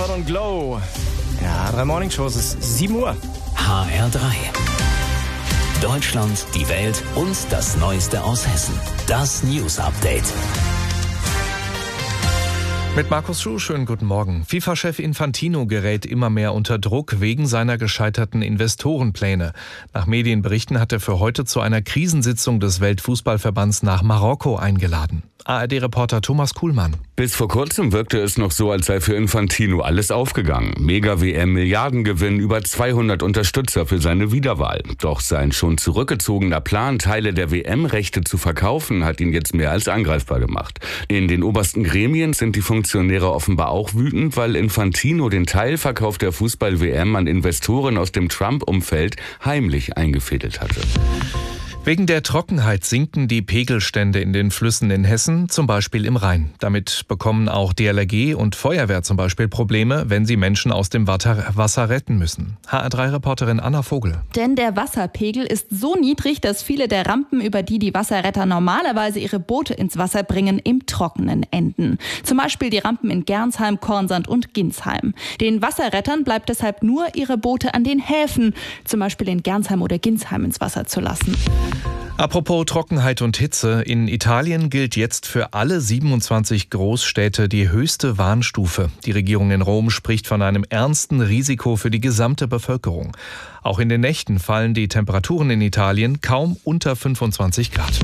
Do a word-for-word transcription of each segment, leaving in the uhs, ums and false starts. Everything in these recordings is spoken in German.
Boycott und Glow. Ja, drei Morning Shows, es ist sieben Uhr. H R drei. Deutschland, die Welt und das Neueste aus Hessen. Das News Update. Mit Markus Schuh, schönen guten Morgen. FIFA-Chef Infantino gerät immer mehr unter Druck wegen seiner gescheiterten Investorenpläne. Nach Medienberichten hat er für heute zu einer Krisensitzung des Weltfußballverbands nach Marokko eingeladen. A R D-Reporter Thomas Kuhlmann. Bis vor kurzem wirkte es noch so, als sei für Infantino alles aufgegangen. Mega-W M, Milliardengewinn, über zweihundert Unterstützer für seine Wiederwahl. Doch sein schon zurückgezogener Plan, Teile der W M-Rechte zu verkaufen, hat ihn jetzt mehr als angreifbar gemacht. In den obersten Gremien sind die Funktionäre offenbar auch wütend, weil Infantino den Teilverkauf der Fußball-W M an Investoren aus dem Trump-Umfeld heimlich eingefädelt hatte. Wegen der Trockenheit sinken die Pegelstände in den Flüssen in Hessen, zum Beispiel im Rhein. Damit bekommen auch D L R G und Feuerwehr zum Beispiel Probleme, wenn sie Menschen aus dem Wasser retten müssen. H R drei-Reporterin Anna Vogel. Denn der Wasserpegel ist so niedrig, dass viele der Rampen, über die die Wasserretter normalerweise ihre Boote ins Wasser bringen, im Trockenen enden. Zum Beispiel die Rampen in Gernsheim, Kornsand und Ginsheim. Den Wasserrettern bleibt deshalb nur, ihre Boote an den Häfen, zum Beispiel in Gernsheim oder Ginsheim, ins Wasser zu lassen. Apropos Trockenheit und Hitze. In Italien gilt jetzt für alle siebenundzwanzig Großstädte die höchste Warnstufe. Die Regierung in Rom spricht von einem ernsten Risiko für die gesamte Bevölkerung. Auch in den Nächten fallen die Temperaturen in Italien kaum unter fünfundzwanzig Grad.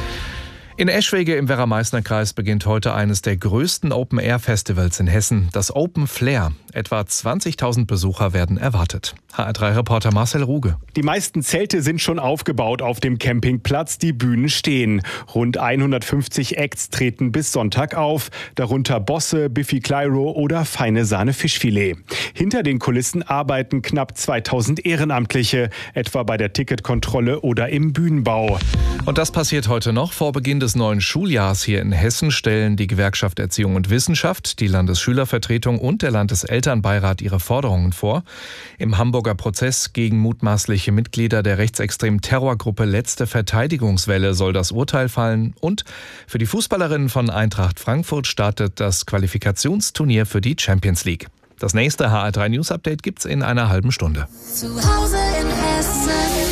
In Eschwege im Werra-Meißner-Kreis beginnt heute eines der größten Open-Air-Festivals in Hessen, das Open Flair. Etwa zwanzigtausend Besucher werden erwartet. H R drei-Reporter Marcel Ruge. Die meisten Zelte sind schon aufgebaut auf dem Campingplatz, die Bühnen stehen. Rund hundertfünfzig Acts treten bis Sonntag auf, darunter Bosse, Biffy Clyro oder Feine Sahne Fischfilet. Hinter den Kulissen arbeiten knapp zweitausend Ehrenamtliche, etwa bei der Ticketkontrolle oder im Bühnenbau. Und das passiert heute noch. Vor Beginn des neuen Schuljahrs hier in Hessen stellen die Gewerkschaft Erziehung und Wissenschaft, die Landesschülervertretung und der Landeselternbeirat ihre Forderungen vor. Im Hamburger Prozess gegen mutmaßliche Mitglieder der rechtsextremen Terrorgruppe Letzte Verteidigungswelle soll das Urteil fallen. Und für die Fußballerinnen von Eintracht Frankfurt startet das Qualifikationsturnier für die Champions League. Das nächste H R drei News Update gibt's in einer halben Stunde. Zu Hause in Hessen.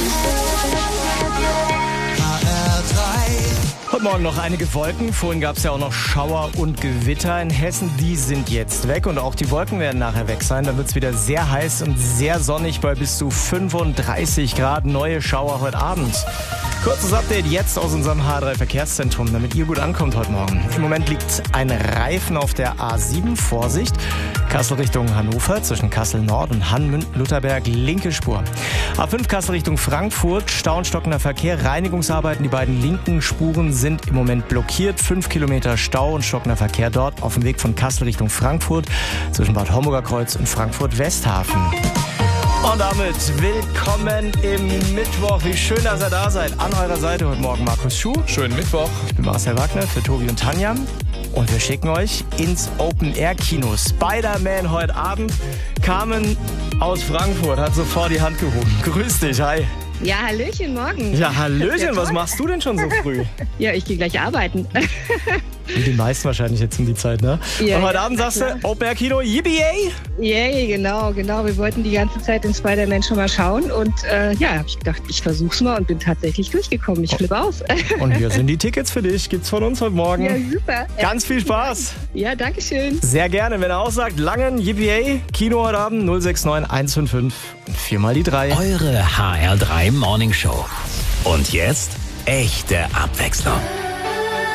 Heute Morgen noch einige Wolken. Vorhin gab es ja auch noch Schauer und Gewitter in Hessen. Die sind jetzt weg und auch die Wolken werden nachher weg sein. Dann wird es wieder sehr heiß und sehr sonnig bei bis zu fünfunddreißig Grad. Neue Schauer heute Abend. Kurzes Update jetzt aus unserem H R drei Verkehrszentrum, damit ihr gut ankommt heute Morgen. Im Moment liegt ein Reifen auf der A sieben. Vorsicht. Kassel Richtung Hannover zwischen Kassel Nord und Hamm-Lutherberg, linke Spur. A fünf Kassel Richtung Frankfurt, Stau und stockender Verkehr, Reinigungsarbeiten. Die beiden linken Spuren sind im Moment blockiert. Fünf Kilometer Stau und stockender Verkehr dort auf dem Weg von Kassel Richtung Frankfurt zwischen Bad Homburger Kreuz und Frankfurt-Westhafen. Und damit willkommen im Mittwoch. Wie schön, dass ihr da seid. An eurer Seite heute Morgen Markus Schuh. Schönen Mittwoch. Ich bin Marcel Wagner für Tobi und Tanja. Und wir schicken euch ins Open-Air-Kino. Spider-Man heute Abend. Carmen aus Frankfurt hat sofort die Hand gehoben. Grüß dich, hi. Ja, hallöchen, morgen. Ja, hallöchen, was machst du denn schon so früh? Ja, ich gehe gleich arbeiten. Wie die meisten wahrscheinlich jetzt um die Zeit, ne? Ja, und heute ja, Abend sagst du, Open-Air-Kino, yippie! Yay, genau, genau. Wir wollten die ganze Zeit den Spider-Man schon mal schauen und äh, ja, hab ich gedacht, ich versuch's mal und bin tatsächlich durchgekommen. Ich flippe aus. Und hier sind die Tickets für dich, gibt's von uns heute Morgen. Ja, super. Ganz viel Spaß. Ja, danke schön. Sehr gerne, wenn er auch sagt, Langen, yippie, Kino heute Abend, null sechs neun eins fünf fünf und viermal die drei. Eure H R drei Morning Show. Und jetzt echte Abwechslung.